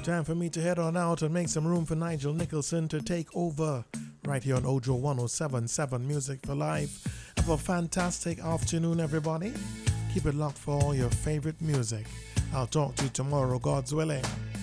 Time for me to head on out and make some room for Nigel Nicholson to take over right here on Ojo 107.7 Music for Life. Have a fantastic afternoon, everybody. Keep it locked for all your favorite music. I'll talk to you tomorrow, God's willing.